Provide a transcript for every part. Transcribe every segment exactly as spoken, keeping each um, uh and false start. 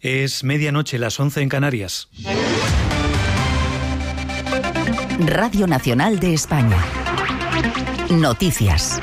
Es medianoche, las once en Canarias. Radio Nacional de España. Noticias.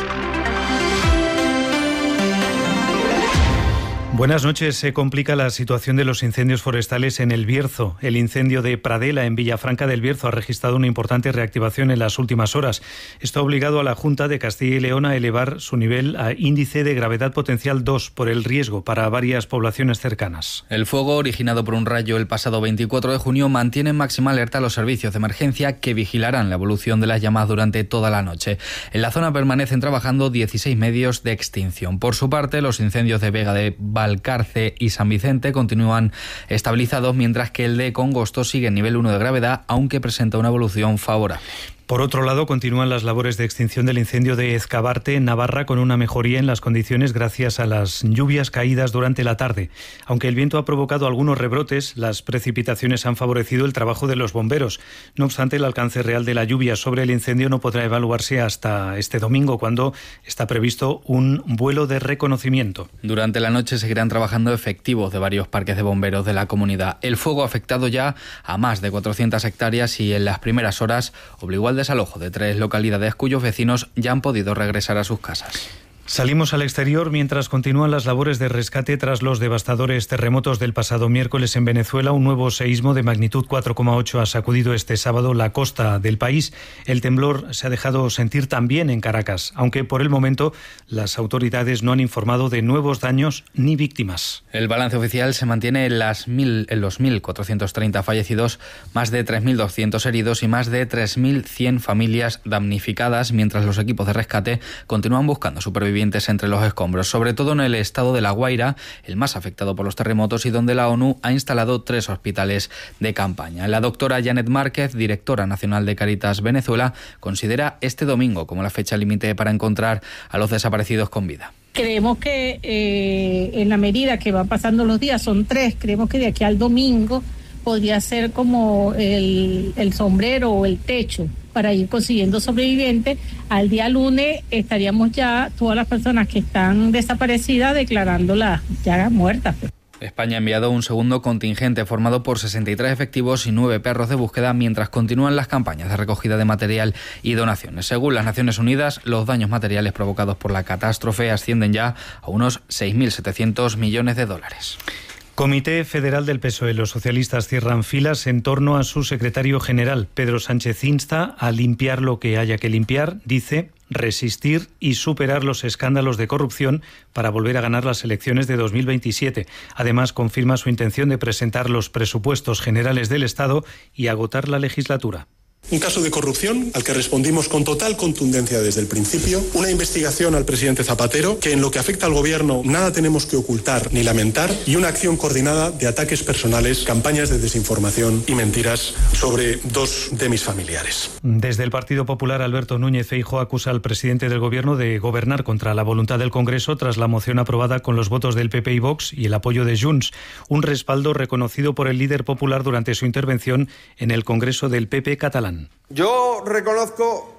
Buenas noches. Se complica la situación de los incendios forestales en El Bierzo. El incendio de Pradela, en Villafranca del Bierzo, ha registrado una importante reactivación en las últimas horas. Esto ha obligado a la Junta de Castilla y León a elevar su nivel a índice de gravedad potencial dos por el riesgo para varias poblaciones cercanas. El fuego, originado por un rayo el pasado veinticuatro de junio, mantiene en máxima alerta a los servicios de emergencia, que vigilarán la evolución de las llamas durante toda la noche. En la zona permanecen trabajando dieciséis medios de extinción. Por su parte, los incendios de Vega de Valcarce y San Vicente continúan estabilizados, mientras que el de Congosto sigue en nivel uno de gravedad, aunque presenta una evolución favorable. Por otro lado, continúan las labores de extinción del incendio de Ezcabarte, en Navarra, con una mejoría en las condiciones gracias a las lluvias caídas durante la tarde. Aunque el viento ha provocado algunos rebrotes, las precipitaciones han favorecido el trabajo de los bomberos. No obstante, el alcance real de la lluvia sobre el incendio no podrá evaluarse hasta este domingo, cuando está previsto un vuelo de reconocimiento. Durante la noche seguirán trabajando efectivos de varios parques de bomberos de la comunidad. El fuego ha afectado ya a más de cuatrocientas hectáreas y en las primeras horas obligó al desalojo de tres localidades cuyos vecinos ya han podido regresar a sus casas. Salimos al exterior mientras continúan las labores de rescate tras los devastadores terremotos del pasado miércoles en Venezuela. Un nuevo seísmo de magnitud cuatro coma ocho ha sacudido este sábado la costa del país. El temblor se ha dejado sentir también en Caracas, aunque por el momento las autoridades no han informado de nuevos daños ni víctimas. El balance oficial se mantiene en, las mil, en los mil cuatrocientos treinta fallecidos, más de tres mil doscientos heridos y más de tres mil cien familias damnificadas, mientras los equipos de rescate continúan buscando supervivientes entre los escombros, sobre todo en el estado de La Guaira, el más afectado por los terremotos y donde la ONU ha instalado tres hospitales de campaña. La doctora Janet Márquez, directora nacional de Cáritas Venezuela, considera este domingo como la fecha límite para encontrar a los desaparecidos con vida. Creemos que eh, en la medida que van pasando los días, son tres, creemos que de aquí al domingo podría ser como el, el sombrero o el techo para ir consiguiendo sobrevivientes. Al día lunes estaríamos ya todas las personas que están desaparecidas declarándolas ya muertas. España ha enviado un segundo contingente formado por sesenta y tres efectivos y nueve perros de búsqueda, mientras continúan las campañas de recogida de material y donaciones. Según las Naciones Unidas, los daños materiales provocados por la catástrofe ascienden ya a unos seis mil setecientos millones de dólares. Comité Federal del P S O E. Los socialistas cierran filas en torno a su secretario general. Pedro Sánchez insta a limpiar lo que haya que limpiar, dice, resistir y superar los escándalos de corrupción para volver a ganar las elecciones de dos mil veintisiete. Además, confirma su intención de presentar los presupuestos generales del Estado y agotar la legislatura. Un caso de corrupción al que respondimos con total contundencia desde el principio, una investigación al presidente Zapatero, que en lo que afecta al gobierno nada tenemos que ocultar ni lamentar, y una acción coordinada de ataques personales, campañas de desinformación y mentiras sobre dos de mis familiares. Desde el Partido Popular, Alberto Núñez Feijóo acusa al presidente del gobierno de gobernar contra la voluntad del Congreso tras la moción aprobada con los votos del P P y Vox y el apoyo de Junts, un respaldo reconocido por el líder popular durante su intervención en el Congreso del P P catalán. Yo reconozco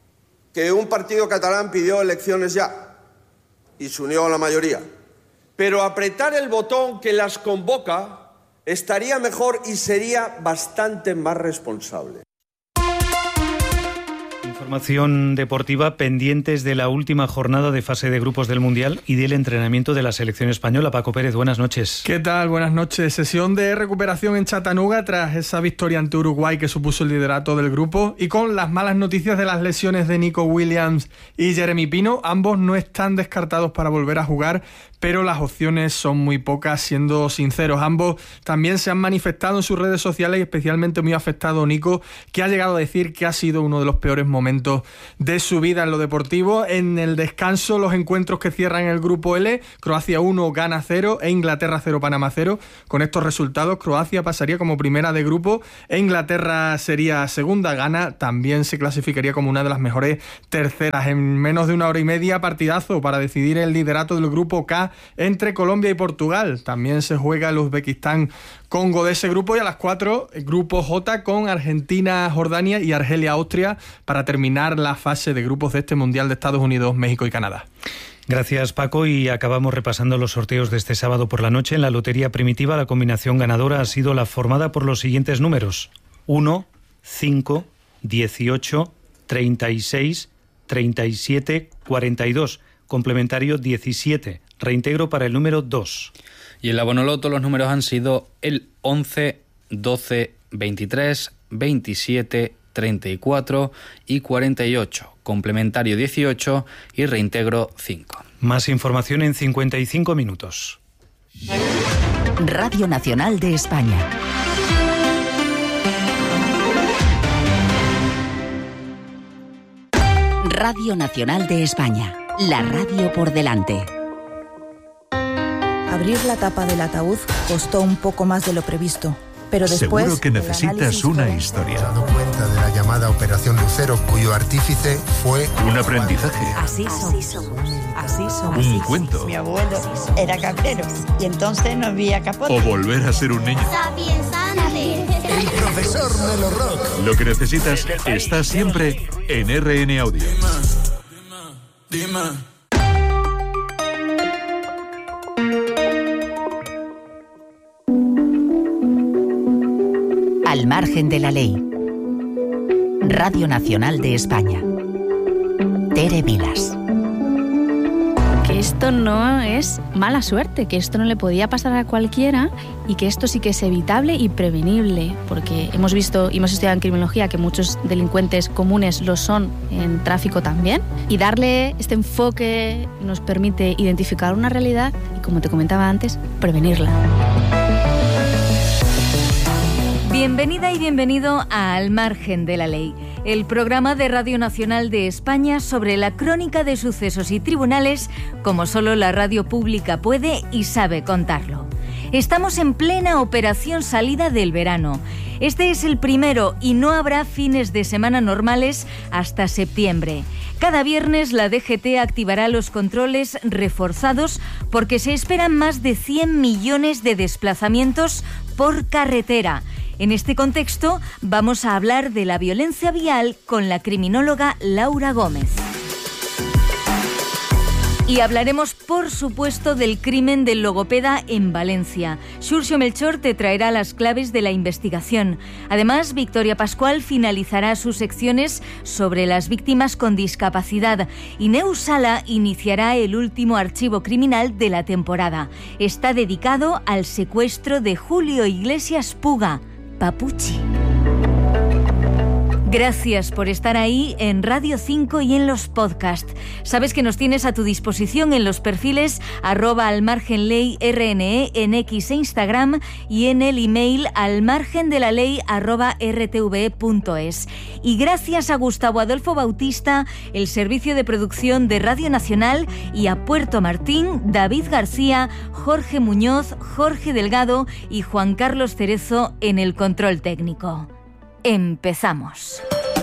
que un partido catalán pidió elecciones ya y se unió a la mayoría, pero apretar el botón que las convoca estaría mejor y sería bastante más responsable. Información deportiva, pendientes de la última jornada de fase de grupos del Mundial y del entrenamiento de la selección española. Paco Pérez, buenas noches. ¿Qué tal? Buenas noches. Sesión de recuperación en Chattanooga tras esa victoria ante Uruguay que supuso el liderato del grupo, y con las malas noticias de las lesiones de Nico Williams y Jeremy Pino. Ambos no están descartados para volver a jugar, pero las opciones son muy pocas, siendo sinceros. Ambos también se han manifestado en sus redes sociales, y especialmente muy afectado Nico, que ha llegado a decir que ha sido uno de los peores momentos de su vida en lo deportivo. En el descanso, los encuentros que cierran el grupo L: Croacia uno, Ghana cero e Inglaterra cero, Panamá cero. Con estos resultados, Croacia pasaría como primera de grupo e Inglaterra sería segunda. Ghana también se clasificaría como una de las mejores terceras. En menos de una hora y media, partidazo para decidir el liderato del grupo K entre Colombia y Portugal. También se juega el Uzbekistán-Congo de ese grupo, y a las cuatro, el grupo J con Argentina, Jordania y Argelia, Austria, para terminar la fase de grupos de este Mundial de Estados Unidos, México y Canadá. Gracias, Paco, y acabamos repasando los sorteos de este sábado por la noche. En la Lotería Primitiva la combinación ganadora ha sido la formada por los siguientes números: uno, cinco, dieciocho, treinta y seis, treinta y siete, cuarenta y dos, complementario diecisiete, reintegro para el número dos. Y en la Bonoloto los números han sido el once, doce, veintitrés, veintisiete, treinta y cuatro y cuarenta y ocho, complementario dieciocho y reintegro cinco. Más información en cincuenta y cinco minutos. Radio Nacional de España. Radio Nacional de España, la radio por delante. Abrir la tapa del ataúd costó un poco más de lo previsto, pero después... Seguro que necesitas una historia. He dado cuenta de la llamada Operación Lucero, cuyo artífice fue... Un aprendizaje. Así somos. Así somos. Un cuento. Mi abuelo era cabrero y entonces no había capote. O volver a ser un niño. El profesor Melo Rock. Lo que necesitas está siempre en R N Audio. Dime, dime. Al margen de la ley. Radio Nacional de España. Tere Vilas. Que esto no es mala suerte, que esto no le podía pasar a cualquiera y que esto sí que es evitable y prevenible, porque hemos visto y hemos estudiado en criminología que muchos delincuentes comunes lo son en tráfico también, y darle este enfoque nos permite identificar una realidad y, como te comentaba antes, prevenirla. Bienvenida y bienvenido a Al margen de la ley, el programa de Radio Nacional de España sobre la crónica de sucesos y tribunales como solo la radio pública puede y sabe contarlo. Estamos en plena operación salida del verano. Este es el primero y no habrá fines de semana normales hasta septiembre. Cada viernes la D G T activará los controles reforzados porque se esperan más de cien millones de desplazamientos por carretera. En este contexto, vamos a hablar de la violencia vial con la criminóloga Laura Gómez. Y hablaremos, por supuesto, del crimen del logopeda en Valencia. Xurxo Melchor te traerá las claves de la investigación. Además, Victoria Pascual finalizará sus secciones sobre las víctimas con discapacidad. Y Neus Sala iniciará el último archivo criminal de la temporada. Está dedicado al secuestro de Julio Iglesias Puga, Papuchi. Gracias por estar ahí en Radio cinco y en los podcasts. Sabes que nos tienes a tu disposición en los perfiles arroba almargenley rne en X e Instagram y en el email almargendelaley arroba rtve punto es. Y gracias a Gustavo Adolfo Bautista, el servicio de producción de Radio Nacional, y a Puerto Martín, David García, Jorge Muñoz, Jorge Delgado y Juan Carlos Cerezo en el control técnico. Empezamos.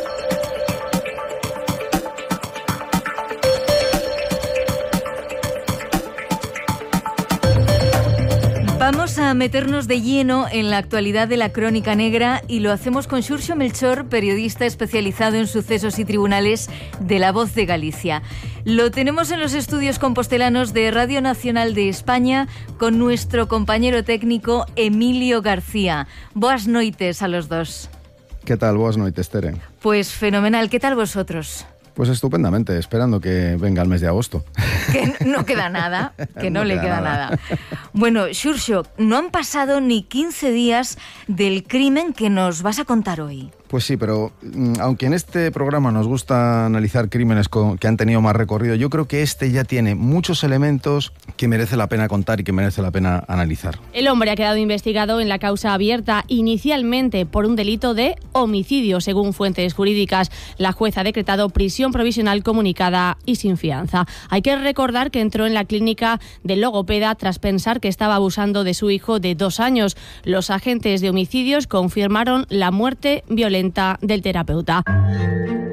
Vamos a meternos de lleno en la actualidad de la crónica negra y lo hacemos con Xurxo Melchor, periodista especializado en sucesos y tribunales de La Voz de Galicia. Lo tenemos en los estudios compostelanos de Radio Nacional de España con nuestro compañero técnico Emilio García. Boas noites a los dos. ¿Qué tal? Boas noites, Tere. Pues fenomenal. ¿Qué tal vosotros? Pues estupendamente, esperando que venga el mes de agosto. Que no queda nada, que no, no le queda, queda nada. nada. Bueno, Xurxo, no han pasado ni quince días del crimen que nos vas a contar hoy. Pues sí, pero aunque en este programa nos gusta analizar crímenes con, que han tenido más recorrido, yo creo que este ya tiene muchos elementos que merece la pena contar y que merece la pena analizar. El hombre ha quedado investigado en la causa abierta inicialmente por un delito de homicidio, según fuentes jurídicas. La jueza ha decretado prisión provisional comunicada y sin fianza. Hay que recordar que entró en la clínica del logopeda tras pensar que estaba abusando de su hijo de dos años. Los agentes de homicidios confirmaron la muerte violenta del terapeuta.